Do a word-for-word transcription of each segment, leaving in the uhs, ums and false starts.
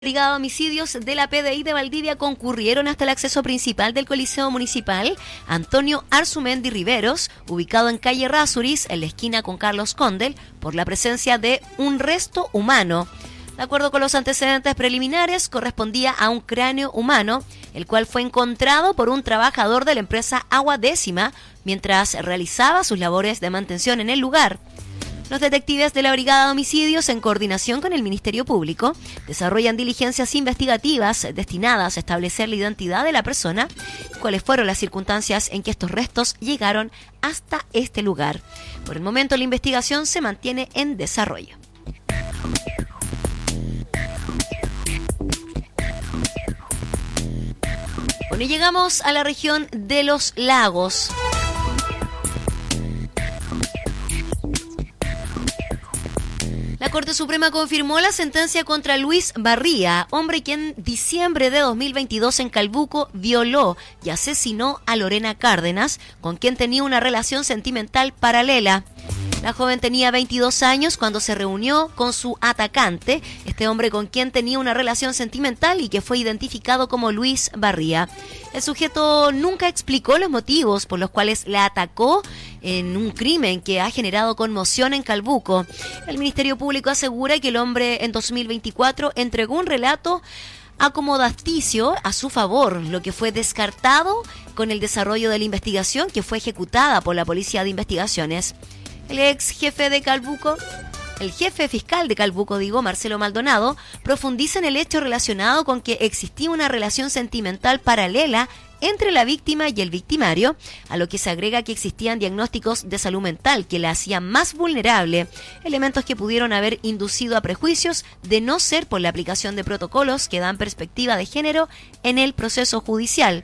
Brigada de Homicidios de la P D I de Valdivia concurrieron hasta el acceso principal del Coliseo Municipal Antonio Arzumendi Riveros, ubicado en calle Rasuris, en la esquina con Carlos Condel, por la presencia de un resto humano. De acuerdo con los antecedentes preliminares, correspondía a un cráneo humano, el cual fue encontrado por un trabajador de la empresa Agua Décima mientras realizaba sus labores de mantención en el lugar. Los detectives de la Brigada de Homicidios, en coordinación con el Ministerio Público, desarrollan diligencias investigativas destinadas a establecer la identidad de la persona, cuáles fueron las circunstancias en que estos restos llegaron hasta este lugar. Por el momento, la investigación se mantiene en desarrollo. Bueno, y llegamos a la región de los lagos. La Corte Suprema confirmó la sentencia contra Luis Barría, hombre que en diciembre de dos mil veintidós en Calbuco violó y asesinó a Lorena Cárdenas, con quien tenía una relación sentimental paralela. La joven tenía veintidós años cuando se reunió con su atacante, este hombre con quien tenía una relación sentimental y que fue identificado como Luis Barría. El sujeto nunca explicó los motivos por los cuales la atacó en un crimen que ha generado conmoción en Calbuco. El Ministerio Público asegura que el hombre en dos mil veinticuatro entregó un relato acomodaticio a su favor, lo que fue descartado con el desarrollo de la investigación que fue ejecutada por la Policía de Investigaciones. El ex jefe de Calbuco, el jefe fiscal de Calbuco, digo, Marcelo Maldonado, profundiza en el hecho relacionado con que existía una relación sentimental paralela entre la víctima y el victimario, a lo que se agrega que existían diagnósticos de salud mental que la hacían más vulnerable, elementos que pudieron haber inducido a prejuicios de no ser por la aplicación de protocolos que dan perspectiva de género en el proceso judicial.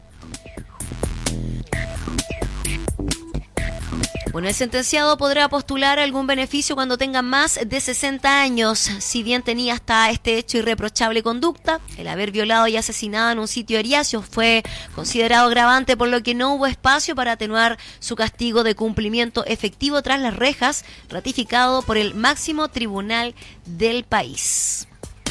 Bueno, el sentenciado podrá postular algún beneficio cuando tenga más de sesenta años. Si bien tenía hasta este hecho irreprochable conducta, el haber violado y asesinado en un sitio eriacio fue considerado agravante, por lo que no hubo espacio para atenuar su castigo de cumplimiento efectivo tras las rejas, ratificado por el máximo tribunal del país.